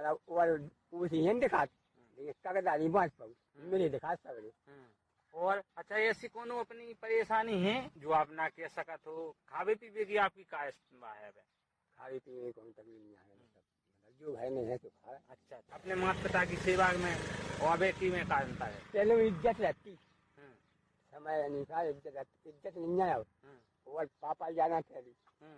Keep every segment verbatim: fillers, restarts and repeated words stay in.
मतलब और उसी हैं दिखा कगदा नहीं बांच पाऊ मेरे दिखा सब और अच्छा ऐसी कोनो अपनी परेशानी है जो आप ना कह सकत हो? खावे पीवे की आपकी का है? खावे पीवे को तकलीफ नहीं है, मतलब जो है नहीं है तो खा। अच्छा, अपने माता पिता की सेवा में और बेटी में का अंतर है? पहले इज्जत रहती, समय अनुसार इज्जत इज्जत नहीं आया और पापा जाना फैली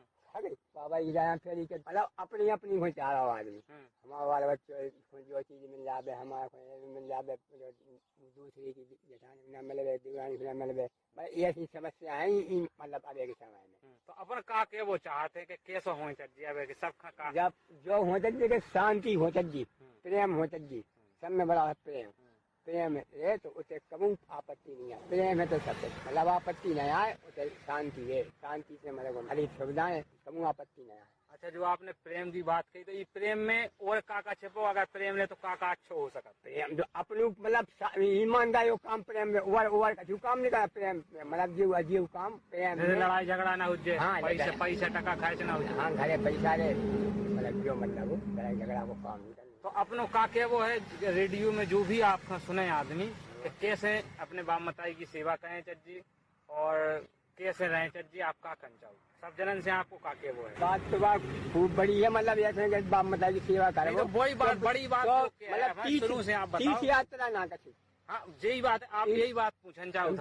पापा की जाना फैली के मतलब अपनी अपनी हो चाह रहा आदमी। हमारे वाले बच्चे जो चीज मिल जाए हमारे मिल जाए दूसरे की जेठानी न मिले दीवानी न मिले, ऐसी समस्या है मतलब अभी के समय में। तो अपन का के वो चाहते हैं कि कैसे हो चाहिए सब का जब जो हो चाहिए शांति हो चाहिए, प्रेम हो चाहिए, सब में बड़ा प्रेम प्रेम है तो उसे कभी आपत्ति नहीं आए। प्रेम है तो सब मतलब आपत्ति नहीं आए, उसे शांति है, शांति से मतलब हरी सुविधाएं कभी आपत्ति नहीं आए। अच्छा, जो आपने प्रेम की बात कही तो ये प्रेम में और काका छिपो, अगर प्रेम ले तो काका अच्छा हो सकता? प्रेम जो अपने मतलब ईमानदारी काम प्रेम में ओवर ओवर का जो काम नहीं करा प्रेम मतलब जीव अजीव काम प्रेम में लड़ाई झगड़ा ना हो जाए। हाँ, पैसा पैसा टका खर्च ना हो जाए। हाँ, घरे पैसा रे मतलब जो मतलब लड़ाई झगड़ा को काम नहीं करना। तो अपनों का के वो है रेडियो में जो भी आप सुने आदमी कि कैसे अपने बाप मताई की सेवा करें चज्जी और कैसे रहें चज्जी, आप का करना चाहो? सब जनन से आपको का के वो है? बात तो बात खूब बड़ी है, मतलब ऐसे बाप मताई की सेवा करें तो वही बात बड़ी बात मतलब शुरू से आप बताओ। तीर्थ यात्रा ना करें। हाँ, यही बात आप यही बात पूछना चाहो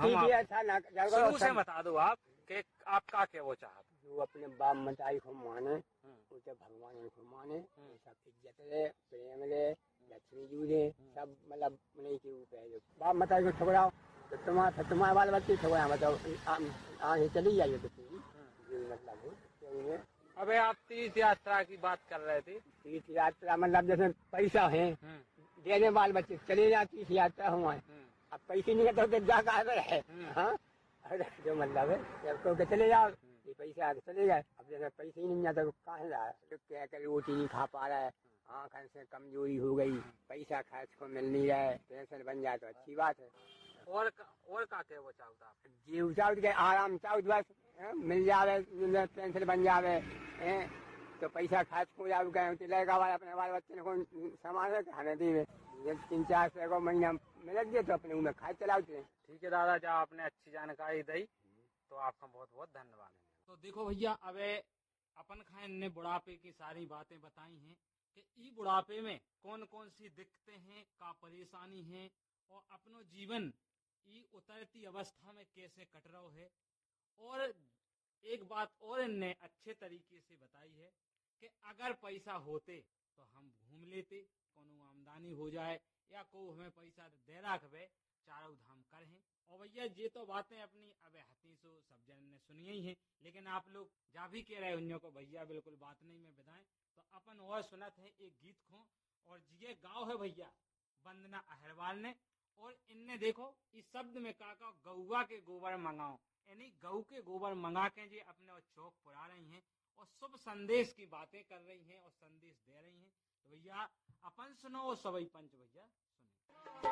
शुरू से बता दो आप कि आप का के वो चाहते? जो अपने बाप मताई को माने उसे भगवान को माने, सब इज्जत ले प्रेम ले लक्ष्मी जी दे सब मतलब नहीं के ऊपर जो बाप मताई को ठुकराओ तो तुम्हारा तुम्हारे बाल बच्चे ठुकरा मतलब आगे चली जाइए तो पूरी मतलब। अबे आप तीर्थ यात्रा की बात कर रहे थे। तीर्थ यात्रा मतलब जैसे पैसा है देने बाल बच्चे चले जाती तीर्थ यात्रा हुआ, अब पैसे नहीं तो जाकर है। हाँ, जो मतलब है तो चले जाओ ये पैसा आगे चले जाए। अब जैसे पैसे ही नहीं आता तो कहाँ जा तो क्या करे, रोटी नहीं खा पा रहा है, आँख से कमजोरी हो गई, पैसा खर्च को मिल नहीं रहा है, पेंशन बन जाए तो अच्छी बात है। और और का के वो चाहता आप? जीव चाहत के आराम चाहत बस मिल जावे पेंशन बन जावे तो पैसा खर्च हो जाए गए लड़का वाले अपने बाल बच्चे को सामान खाने दी तीन चार सौ को महीना मिल गए तो अपने उनमें खाए चलाते हैं। ठीक है दादा, जब आपने अच्छी जानकारी दी तो आपका बहुत बहुत धन्यवाद। तो देखो भैया, अब अपन खान ने बुढ़ापे की सारी बातें बताई हैं कि ई बुढ़ापे में कौन कौन सी दिक्कतें हैं, का परेशानी है और अपनो जीवन ई उतरती अवस्था में कैसे कट रहा है। और एक बात और इनने अच्छे तरीके से बताई है कि अगर पैसा होते तो हम घूम लेते, कोनो आमदनी हो जाए या को हमें पैसा दे रखे चारों धाम करें। और भैया ये तो बातें अपनी अब हती सो सब जन ने सुनी ही है, लेकिन आप लोग जा भी कह रहे उन को भैया बिल्कुल बात नहीं में बताएं तो अपन और सुनत है एक गीत खो। और ये गाँव है भैया वंदना अहरवाल ने, और इनने देखो इस शब्द में काका गौवा के गोबर मंगाओ, यानी गऊ के गोबर मंगा के जी अपने और चौक पुरा रही हैं और शुभ संदेश की बातें कर रही हैं और संदेश दे रही हैं। तो भैया अपन सुनो सवई पंच भैया सुनो।